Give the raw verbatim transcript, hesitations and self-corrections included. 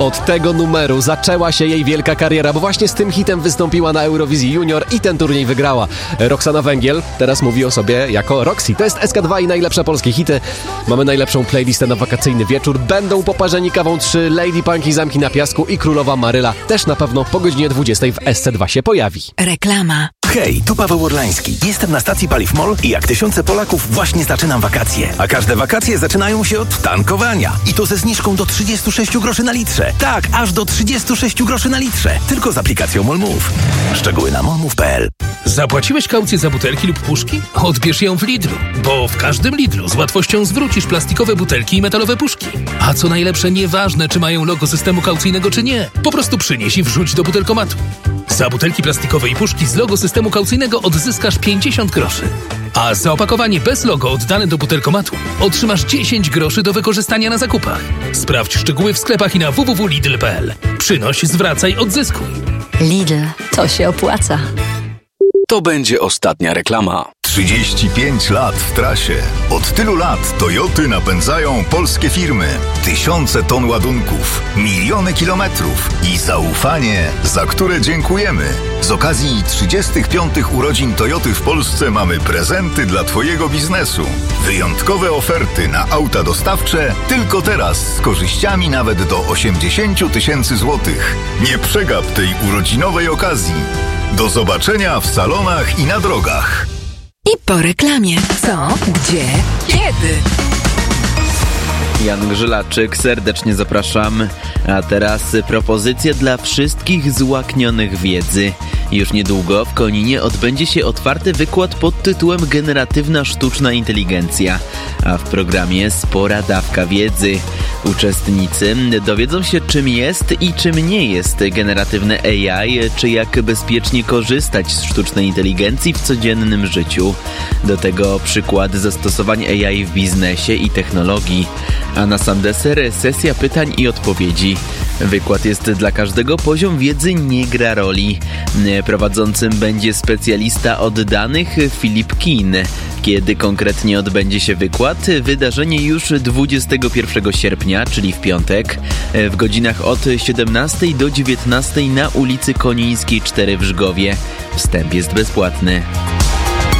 Od tego numeru zaczęła się jej wielka kariera, bo właśnie z tym hitem wystąpiła na Eurowizji Junior i ten turniej wygrała. Roxana Węgiel teraz mówi o sobie jako Roxy. To jest S K dwa i najlepsze polskie hity. Mamy najlepszą playlistę na wakacyjny wieczór. Będą poparzeni kawą trzy, Lady Punk i Zamki na Piasku i Królowa Maryla też na pewno po godzinie dwudziestej w S C dwa się pojawi. Reklama. Hej, tu Paweł Orlański. Jestem na stacji Paliw Mall i jak tysiące Polaków właśnie zaczynam wakacje. A każde wakacje zaczynają się od tankowania. I to ze zniżką do trzydzieści sześć groszy na litrze. Tak, aż do trzydzieści sześć groszy na litrze. Tylko z aplikacją MOLMOV. Szczegóły na molmove kropka p l. Zapłaciłeś kaucję za butelki lub puszki? Odbierz ją w Lidlu, bo w każdym Lidlu z łatwością zwrócisz plastikowe butelki i metalowe puszki. A co najlepsze, nieważne czy mają logo systemu kaucyjnego czy nie. Po prostu przynieś i wrzuć do butelkomatu. Za butelki plastikowe i puszki z logo systemu kaucyjnego odzyskasz pięćdziesiąt groszy. A za opakowanie bez logo oddane do butelkomatu otrzymasz dziesięć groszy do wykorzystania na zakupach. Sprawdź szczegóły w sklepach i na w w w kropka lidl kropka p l. Przynoś, zwracaj, odzyskuj. Lidl, to się opłaca. To będzie ostatnia reklama. trzydzieści pięć lat w trasie. Od tylu lat Toyoty napędzają polskie firmy. Tysiące ton ładunków, miliony kilometrów i zaufanie, za które dziękujemy. Z okazji trzydziestych piątych urodzin Toyoty w Polsce mamy prezenty dla Twojego biznesu. Wyjątkowe oferty na auta dostawcze tylko teraz z korzyściami nawet do osiemdziesiąt tysięcy złotych. Nie przegap tej urodzinowej okazji. Do zobaczenia w salonach i na drogach. I po reklamie. Co? Gdzie? Kiedy? Jan Grzylaczyk, serdecznie zapraszam. A teraz propozycja dla wszystkich złaknionych wiedzy. Już niedługo w Koninie odbędzie się otwarty wykład pod tytułem Generatywna sztuczna inteligencja, a w programie spora dawka wiedzy. Uczestnicy dowiedzą się, czym jest i czym nie jest generatywne A I, czy jak bezpiecznie korzystać z sztucznej inteligencji w codziennym życiu. Do tego przykłady zastosowań A I w biznesie i technologii. A na sam deser sesja pytań i odpowiedzi. Wykład jest dla każdego, poziom wiedzy nie gra roli. Prowadzącym będzie specjalista od danych Filip Kin. Kiedy konkretnie odbędzie się wykład? Wydarzenie już dwudziestego pierwszego sierpnia, czyli w piątek, w godzinach od siedemnastej do dziewiętnastej na ulicy Konińskiej cztery w Żgowie. Wstęp jest bezpłatny.